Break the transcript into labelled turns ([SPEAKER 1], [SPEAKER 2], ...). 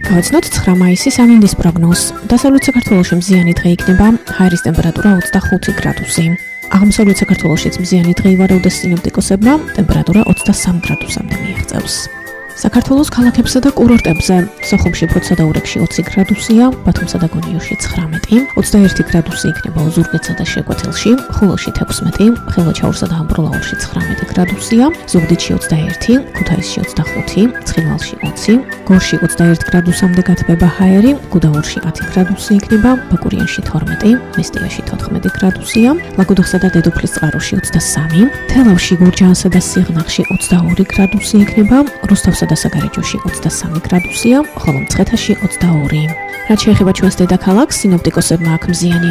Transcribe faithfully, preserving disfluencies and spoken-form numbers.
[SPEAKER 1] გავაცნოთ ცხრა მაისის ამინდის პროგნოზს. დასავლეთ საქართველოში მზიანი დღე იქნება, ჰაერის ტემპერატურა ოცდახუთი გრადუსი. აღმოსავლეთ საქართველოშიც მზიანი დღე ივარაუდეს სინოპტიკოსებმა, ტემპერატურა ოცდასამ გრადუსამდე მიაღწევს. საქართველოს ქალაქებსა და კურორტებზე სოხუმში, ფოთსა და ურეკში ოცი გრადუსია, ბათუმსა და გონიოში ცხრამეტი, ოცდაერთი გრადუსი იქნება ოზურგეთსა და შეკვეთილში, ხულოში თექვსმეტი, ხილვაჩაურსა და ამბროლაურში ცხრამეტი გრადუსია, ზუგდიდში ოცდაერთი, ქუთაისში ოცდახუთი, ცხინვალში ოცი, გორში ოცდაერთი გრადუსამდე გათბება ჰაერი, გუდაურში ათი გრადუსი იქნება, ბაკურიანში თორმეტი, მესტიაში თოთხმეტი გრადუსია, ლაგოდეხსა და დედოფლისწყაროში ოცდასამი, თელავში, გურჯაანსა და სიღნაღში ოცდაორი გრადუსი იქნება, როსტოვსა და საგარეჯოში ოცდასამი გრადუსია, ხოლო მცხეთაში ოცდაორი. რაც შეეხება ჩვენს დედაქალაქს, სინოპტიკოსებმა აქ მზიანი